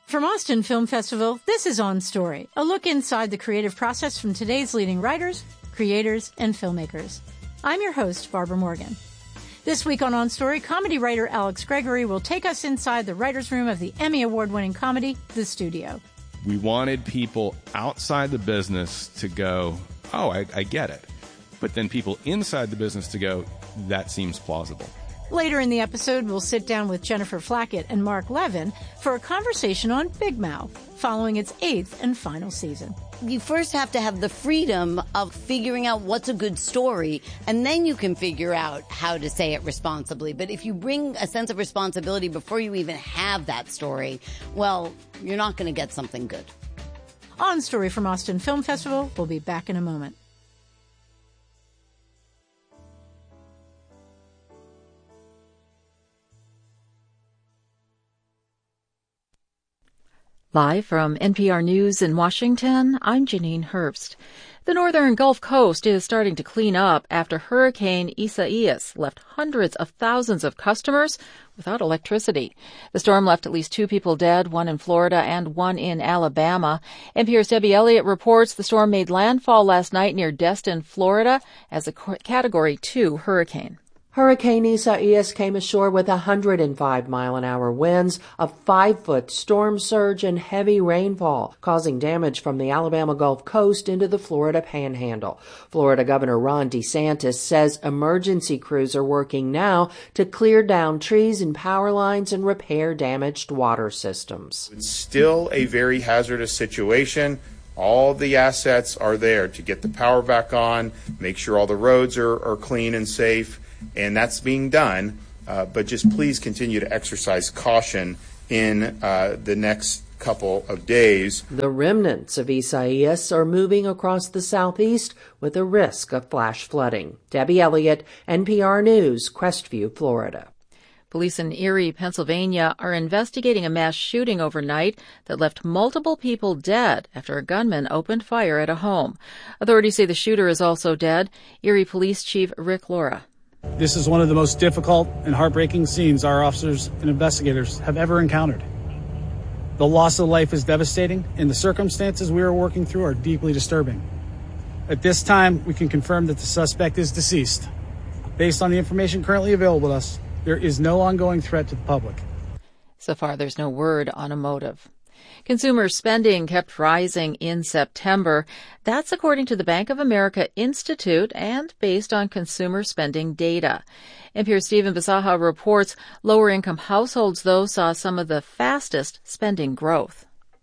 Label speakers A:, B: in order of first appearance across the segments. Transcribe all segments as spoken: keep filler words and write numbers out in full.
A: From Austin Film Festival, this is On Story, a look inside the creative process from today's leading writers, creators, and filmmakers. I'm your host, Barbara Morgan. This week on On Story, comedy writer Alex Gregory will take us inside the writer's room of the Emmy Award-winning comedy, The Studio.
B: We wanted people outside the business to go, oh, I, I get it. But then people inside the business to go, that seems plausible.
A: Later in the episode, we'll sit down with Jennifer Flackett and Mark Levin for a conversation on Big Mouth, following its eighth and final season.
C: You first have to have the freedom of figuring out what's a good story, and then you can figure out how to say it responsibly. But if you bring a sense of responsibility before you even have that story, well, you're not going to get something good.
A: On Story from Austin Film Festival. We'll be back in a moment. Live from N P R News in Washington, I'm Janine Herbst. The northern Gulf Coast is starting to clean up after Hurricane Isaias left hundreds of thousands of customers without electricity. The storm left at least two people dead, one in Florida and one in Alabama. N P R's Debbie Elliott reports the storm made landfall last night near Destin, Florida, as a Category two hurricane.
D: Hurricane Isaias came ashore with one hundred five mile an hour winds, a five-foot storm surge, and heavy rainfall, causing damage from the Alabama Gulf Coast into the Florida Panhandle. Florida Governor Ron DeSantis says emergency crews are working now to clear down trees and power lines and repair damaged water systems.
E: It's still a very hazardous situation. All the assets are there to get the power back on, make sure all the roads are, are clean and safe. And that's being done, uh, but just please continue to exercise caution in uh, the next couple of days.
D: The remnants of Isaias are moving across the southeast with a risk of flash flooding. Debbie Elliott, N P R News, Crestview, Florida.
A: Police in Erie, Pennsylvania are investigating a mass shooting overnight that left multiple people dead after a gunman opened fire at a home. Authorities say the shooter is also dead. Erie Police Chief Rick Laura.
F: This is one of the most difficult and heartbreaking scenes our officers and investigators have ever encountered. The loss of life is devastating, and the circumstances we are working through are deeply disturbing. At this time, we can confirm that the suspect is deceased. Based on the information currently available to us, there is no ongoing threat to the public.
A: So far, there's no word on a motive. Consumer spending kept rising in September. That's according to the Bank of America Institute and based on consumer spending data. N P R's Stephen Bisaha reports lower-income households, though, saw some of the fastest spending growth.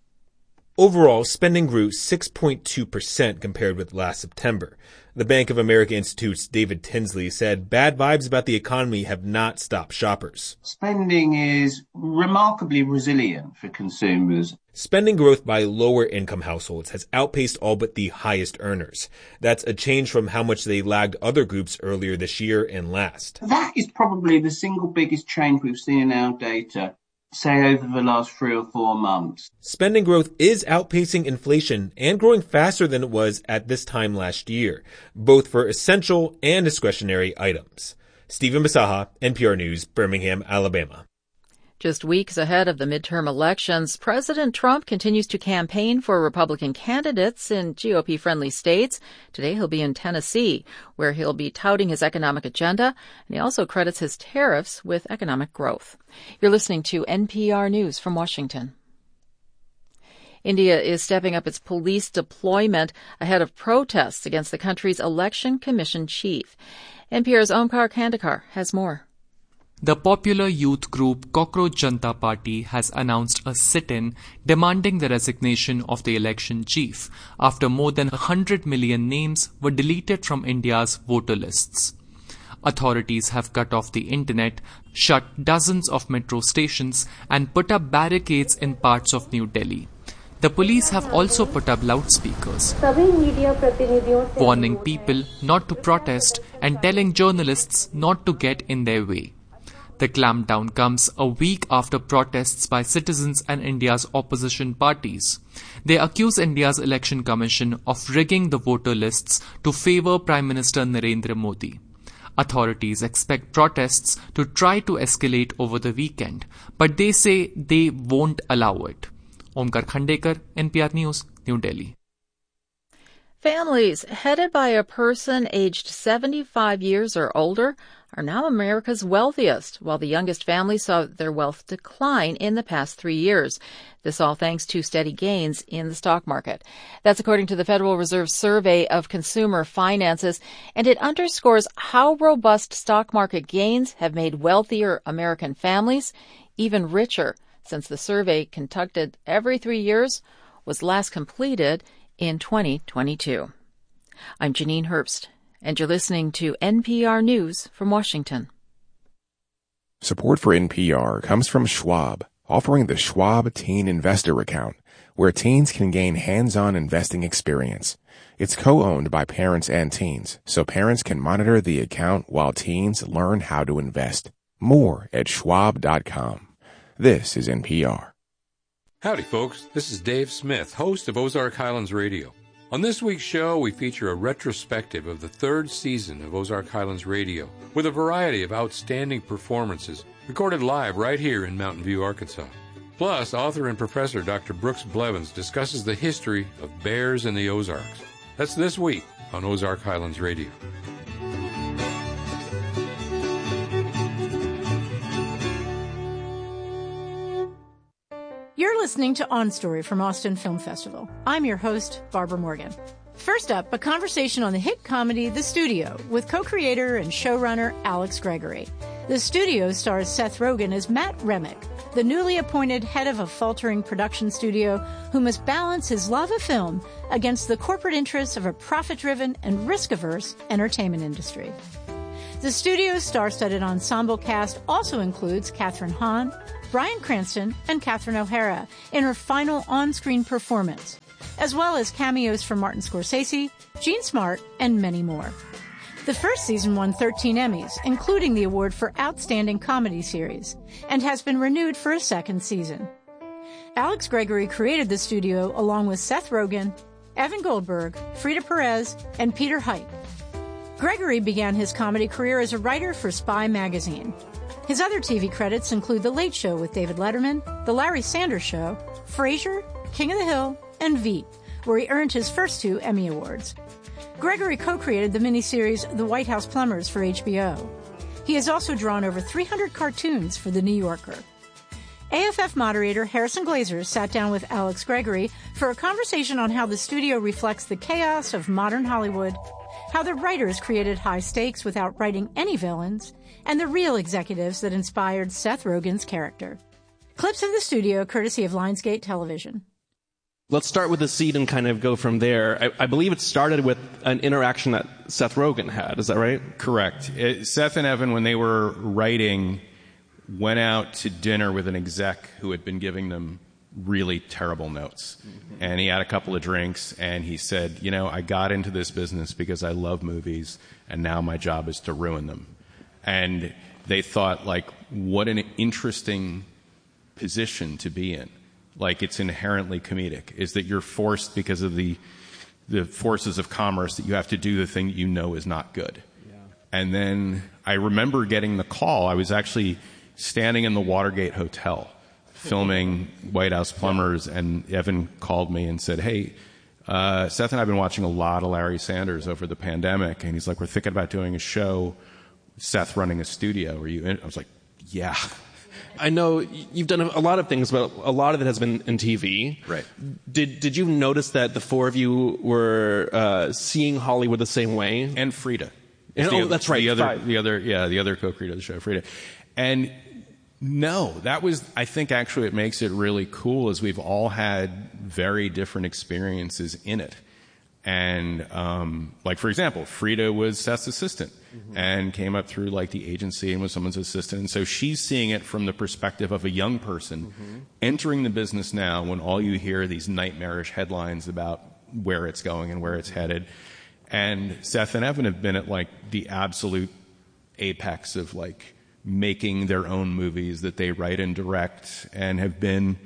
G: Overall, spending grew six point two percent compared with last September. The Bank of America Institute's David Tinsley said bad vibes about the economy have not stopped shoppers.
H: Spending is remarkably resilient for consumers.
G: Spending growth by lower-income households has outpaced all but the highest earners. That's a change from how much they lagged other groups earlier this year and last.
H: That is probably the single biggest change we've seen in our data, say, over the last three or four months.
G: Spending growth is outpacing inflation and growing faster than it was at this time last year, both for essential and discretionary items. Stephen Bisaha, N P R News, Birmingham, Alabama.
A: Just weeks ahead of the midterm elections, President Trump continues to campaign for Republican candidates in G O P-friendly states. Today he'll be in Tennessee, where he'll be touting his economic agenda, and he also credits his tariffs with economic growth. You're listening to N P R News from Washington. India is stepping up its police deployment ahead of protests against the country's election commission chief. N P R's Omkar Kandekar has more.
I: The popular youth group Cockroach Janata Party has announced a sit-in demanding the resignation of the election chief after more than one hundred million names were deleted from India's voter lists. Authorities have cut off the internet, shut dozens of metro stations, and put up barricades in parts of New Delhi. The police have also put up loudspeakers, warning people not to protest and telling journalists not to get in their way. The clampdown comes a week after protests by citizens and India's opposition parties. They accuse India's election commission of rigging the voter lists to favour Prime Minister Narendra Modi. Authorities expect protests to try to escalate over the weekend, but they say they won't allow it. Omkar Khandekar, N P R News, New Delhi.
A: Families headed by a person aged seventy-five years or older are now America's wealthiest, while the youngest families saw their wealth decline in the past three years. This all thanks to steady gains in the stock market. That's according to the Federal Reserve Survey of Consumer Finances, and it underscores how robust stock market gains have made wealthier American families even richer, since the survey, conducted every three years, was last completed in twenty twenty-two. I'm Janine Herbst, and you're listening to N P R News from Washington.
J: Support for N P R comes from Schwab, offering the Schwab Teen Investor Account, where teens can gain hands-on investing experience. It's co-owned by parents and teens, so parents can monitor the account while teens learn how to invest. More at schwab dot com. This is N P R.
K: Howdy, folks. This is Dave Smith, host of Ozark Highlands Radio. On this week's show, we feature a retrospective of the third season of Ozark Highlands Radio with a variety of outstanding performances recorded live right here in Mountain View, Arkansas. Plus, author and professor Doctor Brooks Blevins discusses the history of bears in the Ozarks. That's this week on Ozark Highlands Radio.
L: You're listening to On Story from Austin Film Festival. I'm your host, Barbara Morgan. First up, a conversation on the hit comedy The Studio with co-creator and showrunner Alex Gregory. The Studio stars Seth Rogen as Matt Remick, the newly appointed head of a faltering production studio who must balance his love of film against the corporate interests of a profit-driven and risk-averse entertainment industry. The Studio's star-studded ensemble cast also includes Kathryn Hahn, Bryan Cranston, and Catherine O'Hara in her final on-screen performance, as well as cameos from Martin Scorsese, Jean Smart, and many more. The first season won thirteen Emmys, including the award for Outstanding Comedy Series, and has been renewed for a second season. Alex Gregory created The Studio along with Seth Rogen, Evan Goldberg, Frida Perez, and Peter Height. Gregory began his comedy career as a writer for Spy magazine. His other T V credits include The Late Show with David Letterman, The Larry Sanders Show, Frasier, King of the Hill, and Veep, where he earned his first two Emmy Awards. Gregory co-created the miniseries The White House Plumbers for H B O. He has also drawn over three hundred cartoons for The New Yorker. A F F moderator Harrison Glazer sat down with Alex Gregory for a conversation on how the studio reflects the chaos of modern Hollywood, how the writers created high stakes without writing any villains, and the real executives that inspired Seth Rogen's character. Clips of The Studio courtesy of Lionsgate Television.
M: Let's start with the seed and kind of go from there. I, I believe it started with an interaction that Seth Rogen had. Is that right?
B: Correct. It, Seth and Evan, when they were writing, went out to dinner with an exec who had been giving them really terrible notes. Mm-hmm. And he had a couple of drinks, and he said, you know, I got into this business because I love movies, and now my job is to ruin them. And they thought, like, what an interesting position to be in. Like, it's inherently comedic, is that you're forced because of the the forces of commerce that you have to do the thing that you know is not good. Yeah. And then I remember getting the call. I was actually standing in the Watergate Hotel filming White House Plumbers, and Evan called me and said, hey, uh, Seth and I have been watching a lot of Larry Sanders over the pandemic, and he's like, we're thinking about doing a show, Seth running a studio. Are you in? I was like, yeah.
M: I know you've done a lot of things, but a lot of it has been in T V.
B: Right.
M: Did Did you notice that the four of you were uh, seeing Hollywood the same way?
B: And Frida.
M: And,
B: the,
M: oh, that's right.
B: The other,
M: Five.
B: the other, yeah, the other co-creator of the show, Frida. And no, that was, I think actually it makes it really cool is we've all had very different experiences in it. And, um, like, for example, Frida was Seth's assistant mm-hmm. and came up through, like, the agency and was someone's assistant. And so she's seeing it from the perspective of a young person mm-hmm. entering the business now when all you hear are these nightmarish headlines about where it's going and where it's headed. And Seth and Evan have been at, like, the absolute apex of, like, making their own movies that they write and direct and have been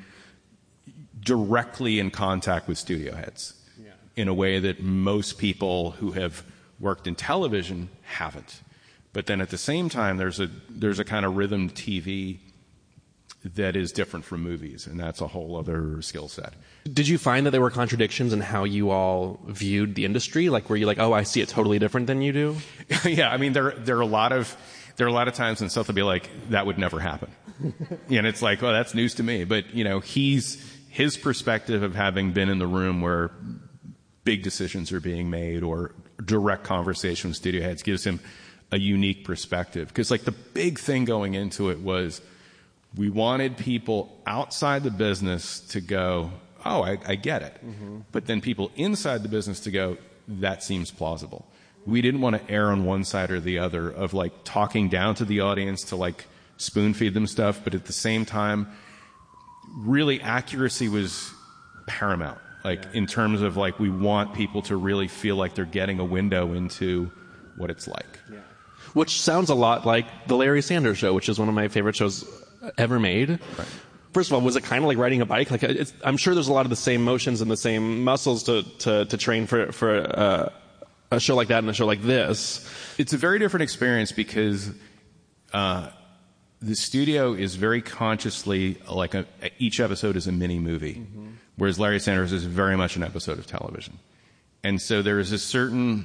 B: directly in contact with studio heads. In a way that most people who have worked in television haven't. But then at the same time, there's a there's a kind of rhythm T V that is different from movies, and that's a whole other skill set.
M: Did you find that there were contradictions in how you all viewed the industry? Like, were you like, oh, I see it totally different than you do?
B: Yeah, I mean, there there are a lot of there are a lot of times when Seth will be like, that would never happen, and it's like, well, that's news to me. But you know, he's his perspective of having been in the room where big decisions are being made or direct conversation with studio heads gives him a unique perspective. Because like the big thing going into it was we wanted people outside the business to go, oh, I, I get it. Mm-hmm. But then people inside the business to go, that seems plausible. We didn't want to err on one side or the other of like talking down to the audience to like spoon feed them stuff. But at the same time, really accuracy was paramount. Like yeah. in terms of like we want people to really feel like they're getting a window into what it's like.
M: Yeah. Which sounds a lot like the Larry Sanders Show, which is one of my favorite shows ever made. Right. First of all, was it kind of like riding a bike? Like it's, I'm sure there's a lot of the same motions and the same muscles to to, to train for for uh, a show like that and a show like this.
B: It's a very different experience because uh, the studio is very consciously like a, each episode is a mini movie. Mm-hmm. Whereas Larry Sanders is very much an episode of television. And so there is a certain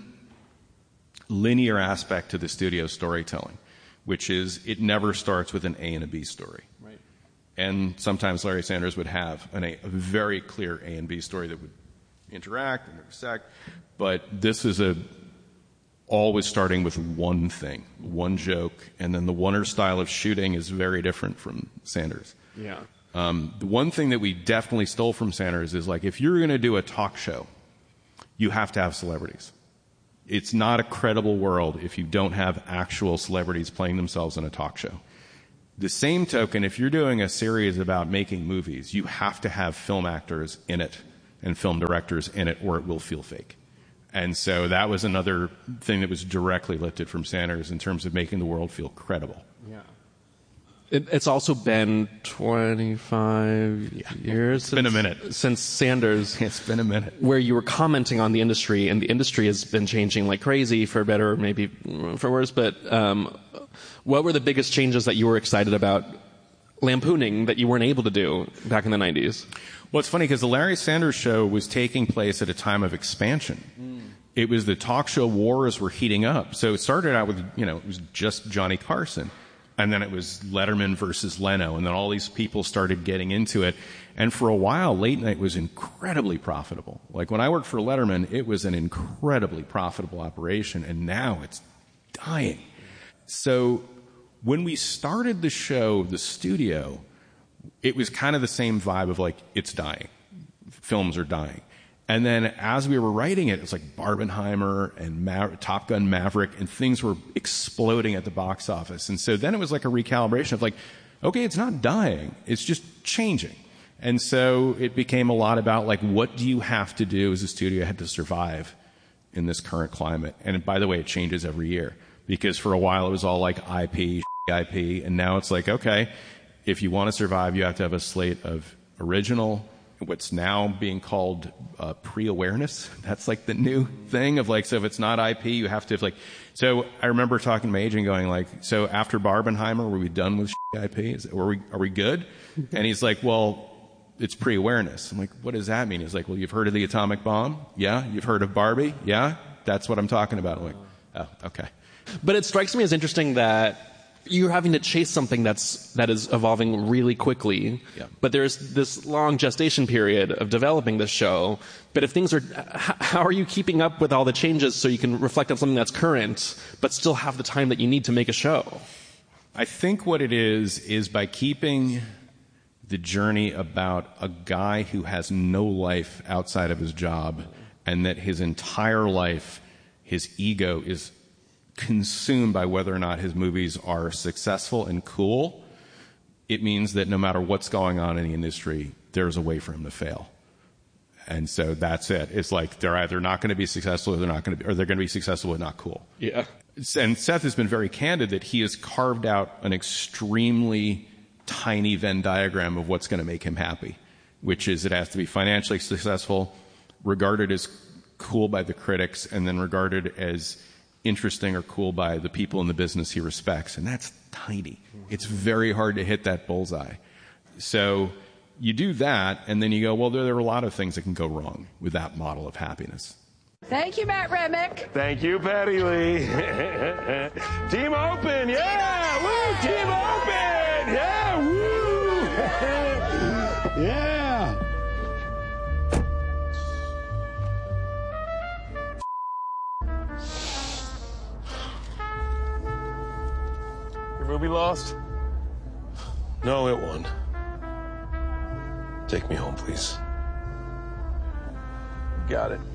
B: linear aspect to the studio storytelling, which is it never starts with an A and a B story.
M: Right.
B: And sometimes Larry Sanders would have an a, a very clear A and B story that would interact and intersect. But this is a always starting with one thing, one joke. And then the Wonder style of shooting is very different from Sanders.
M: Yeah.
B: Um, the one thing that we definitely stole from Sanders is like, if you're going to do a talk show, you have to have celebrities. It's not a credible world if you don't have actual celebrities playing themselves in a talk show. The same token, if you're doing a series about making movies, you have to have film actors in it and film directors in it, or it will feel fake. And so that was another thing that was directly lifted from Sanders in terms of making the world feel credible.
M: Yeah. It, it's also been twenty-five yeah. years.
B: It's
M: since,
B: been a minute.
M: Since Sanders.
B: It's been a minute.
M: Where you were commenting on the industry, and the industry has been changing like crazy, for better or maybe for worse. But um, what were the biggest changes that you were excited about lampooning that you weren't able to do back in the nineties?
B: Well, it's funny because the Larry Sanders Show was taking place at a time of expansion. Mm. It was the talk show wars were heating up. So it started out with, you know, it was just Johnny Carson. And then it was Letterman versus Leno. And then all these people started getting into it. And for a while, late night was incredibly profitable. Like when I worked for Letterman, it was an incredibly profitable operation. And now it's dying. So when we started the show, the studio, it was kind of the same vibe of like, it's dying. Films are dying. And then as we were writing it, it was like Barbenheimer and Ma- Top Gun Maverick, and things were exploding at the box office. And so then it was like a recalibration of like, okay, it's not dying. It's just changing. And so it became a lot about like, what do you have to do as a studio head to survive in this current climate? And by the way, it changes every year because for a while it was all like I P, I P, and now it's like, okay, if you want to survive, you have to have a slate of original, what's now being called uh, pre-awareness. That's like the new thing of like, so if it's not I P, you have to have like, so I remember talking to my agent going like, so after Barbenheimer, were we done with I P? Is, were we, are we good? And he's like, well, it's pre-awareness. I'm like, what does that mean? He's like, well, you've heard of the atomic bomb? Yeah. You've heard of Barbie? Yeah. That's what I'm talking about. I'm like, oh, okay.
M: But it strikes me as interesting that you're having to chase something that's that is evolving really quickly.
B: Yeah.
M: But there's this long gestation period of developing this show. But if things are, how are you keeping up with all the changes so you can reflect on something that's current, but still have the time that you need to make a show?
B: I think what it is is by keeping the journey about a guy who has no life outside of his job, and that his entire life, his ego is consumed by whether or not his movies are successful and cool. It means that no matter what's going on in the industry, there's a way for him to fail. And so that's it. It's like they're either not going to be successful or they're not going to be, or they're going to be successful but not cool.
M: Yeah.
B: And Seth has been very candid that he has carved out an extremely tiny Venn diagram of what's going to make him happy, which is it has to be financially successful, regarded as cool by the critics, and then regarded as interesting or cool by the people in the business he respects. And that's tiny. It's very hard to hit that bullseye. So you do that, and then you go, well, there, there are a lot of things that can go wrong with that model of happiness.
N: Thank you, Matt Remick.
O: Thank you, Patty Lee. Team Open, yeah! Woo! Team Open! Yeah! Woo! Yeah!
P: Your movie lost?
O: No, it won. Take me home, please.
P: Got it.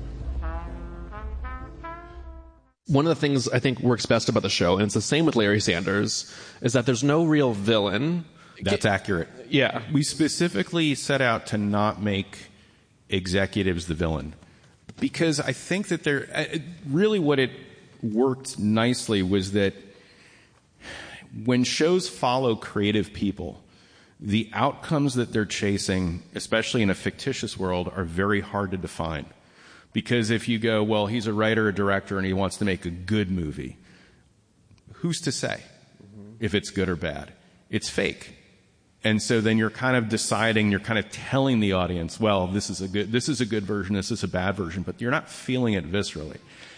M: One of the things I think works best about the show, and it's the same with Larry Sanders, is that there's no real villain.
B: That's accurate.
M: Yeah.
B: We specifically set out to not make executives the villain, because I think that they're really what it worked nicely was that when shows follow creative people, the outcomes that they're chasing, especially in a fictitious world, are very hard to define. Because if you go, well, he's a writer, a director, and he wants to make a good movie, who's to say mm-hmm. if it's good or bad? It's fake. And so then you're kind of deciding, you're kind of telling the audience, well, this is a good, this is a good version, this is a bad version, but you're not feeling it viscerally.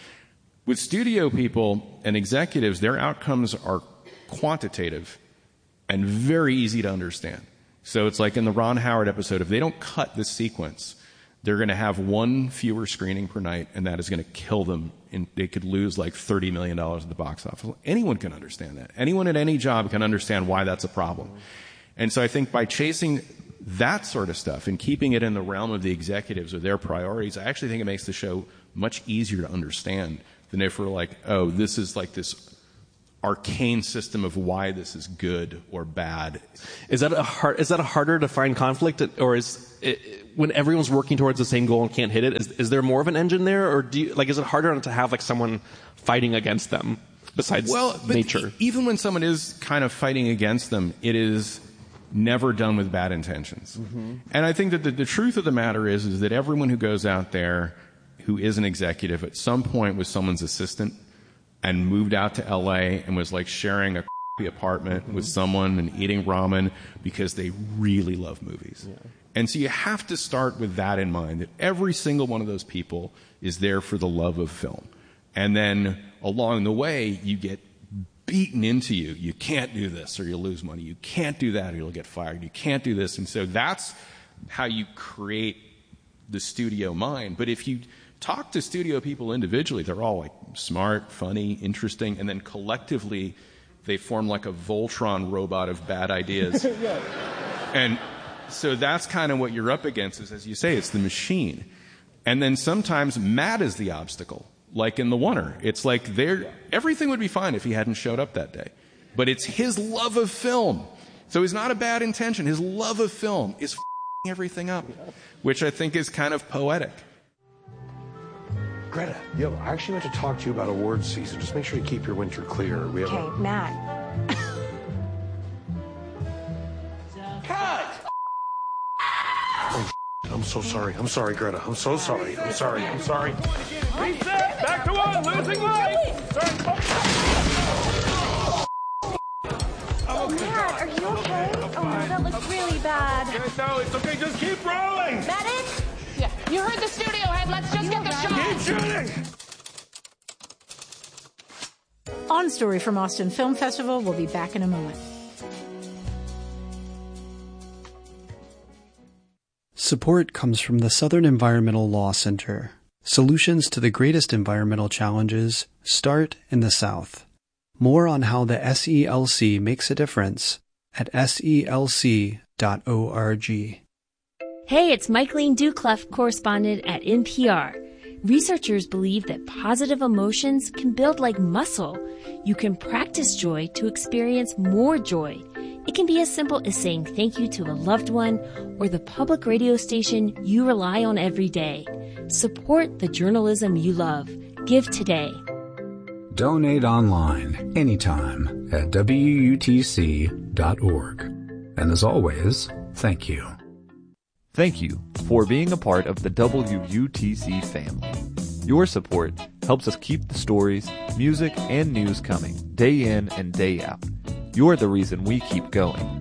B: With studio people and executives, their outcomes are quantitative and very easy to understand. So it's like in the Ron Howard episode, if they don't cut this sequence, they're going to have one fewer screening per night, and that is going to kill them. And they could lose like thirty million dollars at the box office. Anyone can understand that. Anyone at any job can understand why that's a problem. And so I think by chasing that sort of stuff and keeping it in the realm of the executives or their priorities, I actually think it makes the show much easier to understand than if we're like, oh, this is like this arcane system of why this is good or bad.
M: Is that a hard, is that a harder to find conflict, or is it, when everyone's working towards the same goal and can't hit it, is, is there more of an engine there, or do you, like, is it harder to have like someone fighting against them besides
B: well, but
M: nature?
B: E- even when someone is kind of fighting against them, it is never done with bad intentions. Mm-hmm. And I think that the, the truth of the matter is, is that everyone who goes out there who is an executive at some point was someone's assistant and moved out to L A and was like sharing a apartment mm-hmm. with someone and eating ramen because they really love movies. Yeah. And so you have to start with that in mind, that every single one of those people is there for the love of film. And then along the way, you get beaten into you. You can't do this or you'll lose money. You can't do that or you'll get fired. You can't do this. And so that's how you create the studio mind. But if you talk to studio people individually, they're all like smart, funny, interesting, and then collectively they form like a Voltron robot of bad ideas. Yeah. And so that's kind of what you're up against is, as you say, it's the machine. And then sometimes Matt is the obstacle, like in The Oner. It's like they're, everything would be fine if he hadn't showed up that day. But it's his love of film. So he's not a bad intention. His love of film is f***ing everything up, which I think is kind of poetic.
O: Greta, yo, I actually meant to talk to you about awards season. Just make sure you keep your winter clear. We have
Q: okay,
O: a...
Q: Matt.
O: Cut! Oh, I'm so sorry. I'm sorry, Greta. I'm so sorry. I'm sorry. I'm sorry.
P: Reset! Back to one! Losing life!
Q: Oh, Matt, are you okay? Oh, that looks really bad.
P: No, it's okay. Just keep rolling!
Q: That it?
N: Yeah, you heard the studio head. Let's just get the shot.
P: Keep shooting!
L: On Story from Austin Film Festival. We'll be back in a moment.
R: Support comes from the Southern Environmental Law Center. Solutions to the greatest environmental challenges start in the South. More on how the S E L C makes a difference at S E L C dot org.
S: Hey, it's Michaeline Duclef, correspondent at N P R. Researchers believe that positive emotions can build like muscle. You can practice joy to experience more joy. It can be as simple as saying thank you to a loved one or the public radio station you rely on every day. Support the journalism you love. Give today.
T: Donate online anytime at W U T C dot org. And as always, thank you.
U: Thank you for being a part of the W U T C family. Your support helps us keep the stories, music, and news coming day in and day out. You're the reason we keep going.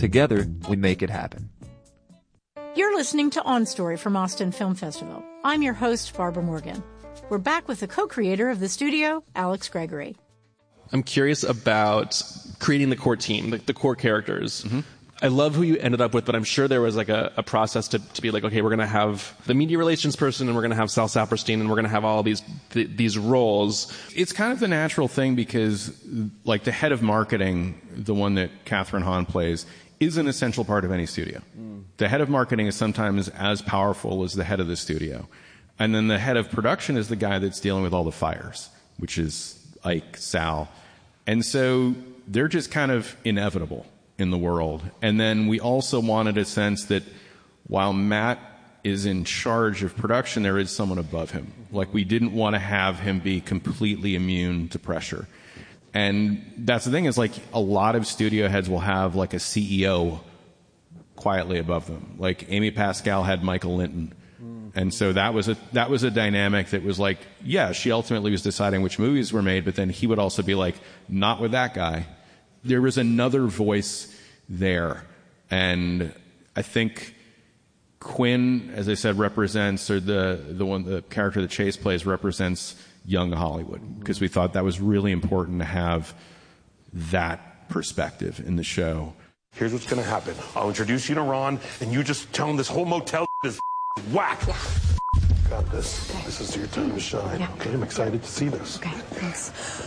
U: Together, we make it happen.
L: You're listening to On Story from Austin Film Festival. I'm your host, Barbara Morgan. We're back with the co-creator of the studio, Alex Gregory.
M: I'm curious about creating the core team, the, the core characters. Mm-hmm. I love who you ended up with, but I'm sure there was like a, a process to, to be like, okay, we're going to have the media relations person, and we're going to have Sal Saperstein, and we're going to have all these th- these roles.
B: It's kind of the natural thing because, like, the head of marketing, the one that Catherine Hahn plays, is an essential part of any studio. Mm. The head of marketing is sometimes as powerful as the head of the studio. And then the head of production is the guy that's dealing with all the fires, which is Ike, Sal. And so they're just kind of inevitable in the world. And then we also wanted a sense that while Matt is in charge of production, there is someone above him. Like, we didn't want to have him be completely immune to pressure. And that's the thing, is like a lot of studio heads will have like a C E O quietly above them. Like Amy Pascal had Michael Linton. And so that was a that was a dynamic that was like, yeah, she ultimately was deciding which movies were made, but then he would also be like, not with that guy. There was another voice there. And I think Quinn, as I said, represents, or the the one the character that Chase plays represents young Hollywood, because we thought that was really important to have that perspective in the show.
P: Here's what's going to happen. I'll introduce you to Ron, and you just tell him this whole motel is whack. Yeah. Got this. This is your time to shine. Yeah. Okay, I'm excited to see this.
Q: Okay, thanks.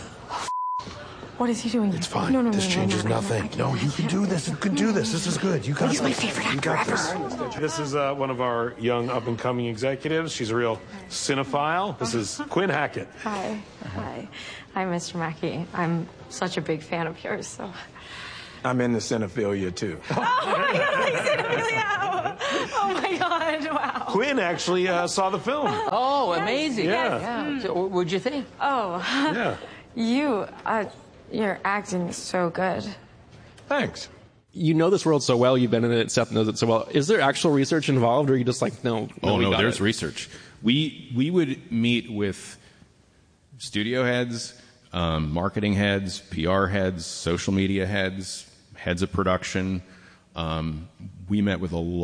Q: What is he doing?
P: It's fine.
Q: No, no,
P: this
Q: no,
P: changes
Q: no, no,
P: nothing.
Q: No,
P: No, you can do this. You can do this. This is good. You got
Q: He's
P: this.
Q: my favorite actor ever.
P: This is uh, one of our young up-and-coming executives. She's a real cinephile. This is Quinn Hackett.
Q: Hi. Hi. Hi, Mister Mackey. I'm such a big fan of yours, so...
P: I'm in the cinephilia, too.
Q: Oh, my God, like cinephilia! Oh, my God, wow.
P: Quinn actually uh, saw the film.
C: Oh, amazing.
P: Yeah.
C: yeah. So what'd you think?
Q: Oh.
P: Yeah.
Q: You, uh, your acting is so good.
P: Thanks.
M: You know this world so well. You've been in it. Seth knows it so well. Is there actual research involved, or are you just like, no? no
B: oh, no, there's
M: it?
B: research. We, we would meet with studio heads, um, marketing heads, P R heads, social media heads, heads of production. Um, we met with a lot